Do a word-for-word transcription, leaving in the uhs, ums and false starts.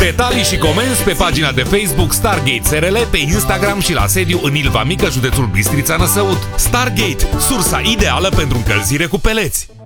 Detalii și comenzi pe pagina de Facebook Stargate S R L, pe Instagram și la sediu în Ilva Mică, județul Bistrița Năsăud. Stargate, sursa ideală pentru încălzire cu peleți.